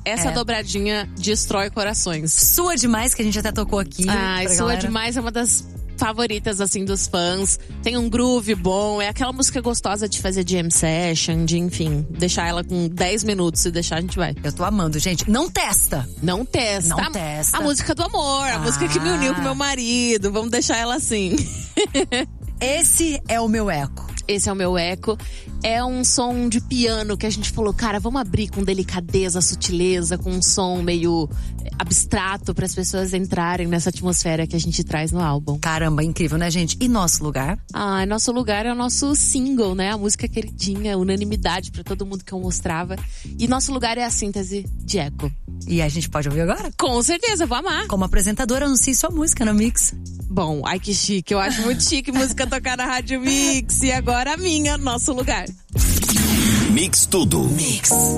Essa dobradinha destrói corações. Sua Demais, que a gente até tocou aqui. Sua Demais é uma das favoritas, assim, dos fãs. Tem um groove bom, é aquela música gostosa de fazer jam session, de, enfim, deixar ela com 10 minutos, se deixar a gente vai. Eu tô amando, gente. Não testa. Não testa. Não testa. A música do amor, a música que me uniu com meu marido, vamos deixar ela assim. Esse é o meu eco. Esse é o meu eco. É um som de piano que a gente falou, cara, vamos abrir com delicadeza, sutileza, com um som meio abstrato para as pessoas entrarem nessa atmosfera que a gente traz no álbum. Caramba, incrível, né, gente? E Nosso Lugar? Nosso Lugar é o nosso single, né? A música queridinha, unanimidade para todo mundo que eu mostrava. E Nosso Lugar é a síntese de Eco. E a gente pode ouvir agora? Com certeza, vou amar. Como apresentadora, anuncie sua música no Mix. Bom, ai que chique, eu acho muito chique música tocar na Rádio Mix. E agora a minha, Nosso Lugar. Mix Tudo. Mix.